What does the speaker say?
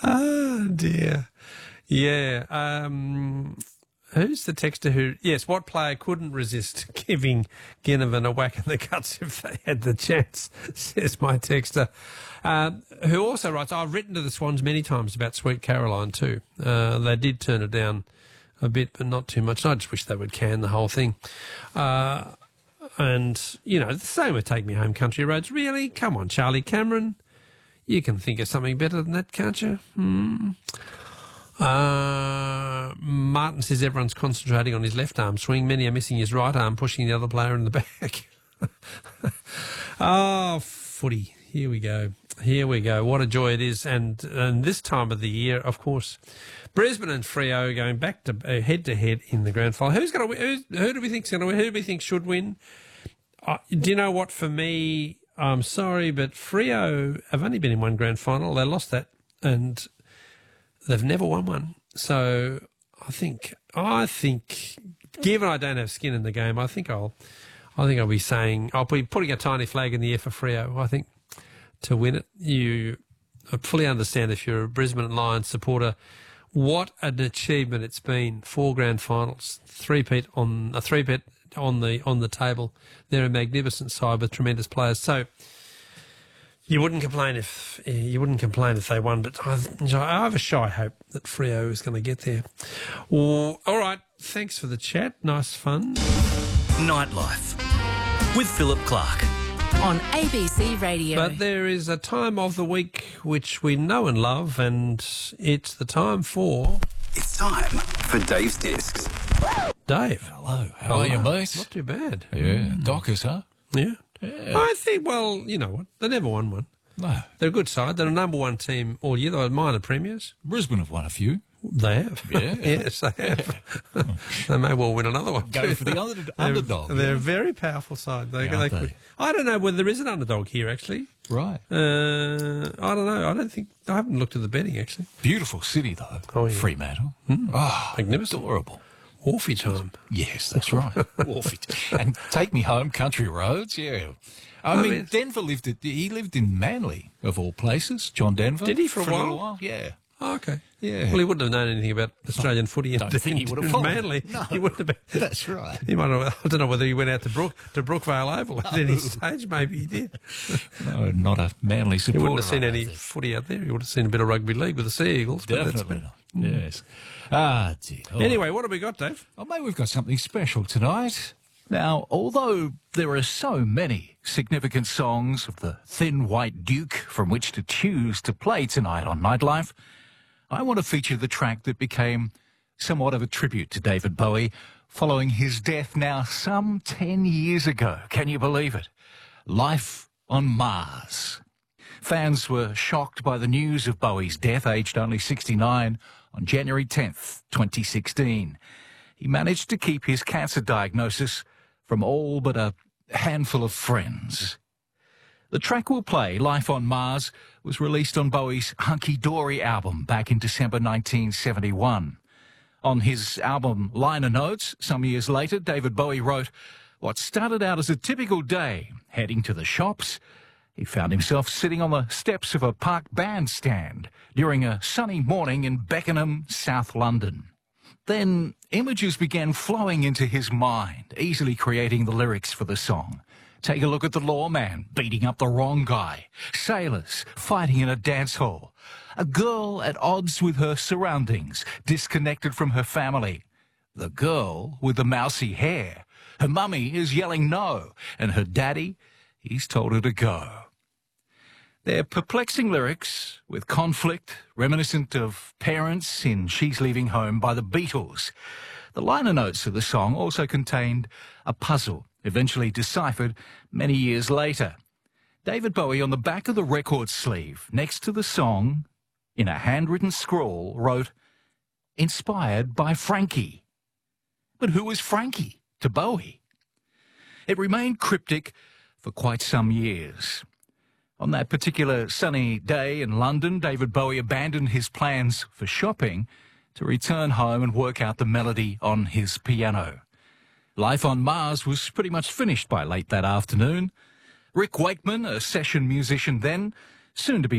Oh, dear. Yeah. Who's the texter who... Yes, what player couldn't resist giving Ginnivan a whack in the guts if they had the chance, says my texter. Who also writes, I've written to the Swans many times about Sweet Caroline too. They did turn it down a bit, but not too much. I just wish they would can the whole thing. And, you know, the same with Take Me Home Country Roads. Really? Come on, Charlie Cameron. You can think of something better than that, can't you? Martin says everyone's concentrating on his left arm swing. Many are missing his right arm, pushing the other player in the back. Oh, footy. Here we go. Here we go. What a joy it is. And this time of the year, of course, Brisbane and Freo going back to head-to-head in the grand final. Who's going to win? Who do we think's going to win? Who do we think should win? Do you know what? For me, I'm sorry, but Freo have only been in one grand final. They lost that, and they've never won one. So I think, given I don't have skin in the game, I think I'll be saying I'll be putting a tiny flag in the air for Freo. I think to win it. I fully understand if you're a Brisbane Lions supporter, what an achievement it's been. 4 grand finals, three-peat on the table. They're a magnificent side with tremendous players. So you wouldn't complain if they won, but I have a shy hope that Freo is going to get there. Well, all right, thanks for the chat. Nice fun. Nightlife with Philip Clark on ABC Radio. But there is a time of the week which we know and love, and it's the time for... It's time for Dave's Discs. Dave. Hello. How are you, mate? Not too bad. Yeah. Dockers, huh? Yeah. Yeah. I think, well, you know what? They never won one. No. They're a good side. They're a number one team all year. They're minor premiers. Brisbane have won a few. They have. Yeah. Yes, they have. They may well win another one. Go too. for the underdog. They're a very powerful side. They could. I don't know whether there is an underdog here, actually. Right. I don't know. I haven't looked at the betting, actually. Beautiful city, though. Oh, yeah. Fremantle. Oh, magnificent. Adorable. Wharfie time. Yes, that's right. Wharfie. And Take Me Home Country Roads, yeah. I mean, Denver he lived in Manly, of all places, John Denver. Did he for a little while? while? Yeah. Oh, okay. Yeah. Well, he wouldn't have known anything about Australian footy. Don't think he would have followed. Manly. No. He wouldn't have been. That's right. He might have. I don't know whether he went out to Brookvale Oval at any stage. Maybe he did. No, not a Manly He supporter. wouldn't have seen I any think. footy out there. He would have seen a bit of rugby league with the Sea Eagles. But Definitely not. Yes. Ah, dear. Oh. Anyway, what have we got, Dave? Oh, mate, we've got something special tonight. Now, although there are so many significant songs of the Thin White Duke from which to choose to play tonight on Nightlife, I want to feature the track that became somewhat of a tribute to David Bowie following his death now some 10 years ago. Can you believe it? Life on Mars. Fans were shocked by the news of Bowie's death, aged only 69, on January 10th, 2016. He managed to keep his cancer diagnosis from all but a handful of friends. The track we'll play, Life on Mars, was released on Bowie's Hunky Dory album back in December 1971. On his album liner notes, some years later, David Bowie wrote, "What started out as a typical day, heading to the shops, he found himself sitting on the steps of a park bandstand during a sunny morning in Beckenham, South London. Then images began flowing into his mind, easily creating the lyrics for the song. Take a look at the lawman beating up the wrong guy, sailors fighting in a dance hall, a girl at odds with her surroundings, disconnected from her family, the girl with the mousy hair. Her mummy is yelling no, and her daddy, he's told her to go." They're perplexing lyrics with conflict, reminiscent of Parents in She's Leaving Home by the Beatles. The liner notes of the song also contained a puzzle, eventually deciphered many years later. David Bowie, on the back of the record sleeve, next to the song, in a handwritten scrawl, wrote, "Inspired by Frankie." But who was Frankie to Bowie? It remained cryptic for quite some years. On that particular sunny day in London, David Bowie abandoned his plans for shopping to return home and work out the melody on his piano. Life on Mars was pretty much finished by late that afternoon. Rick Wakeman, a session musician then, soon to be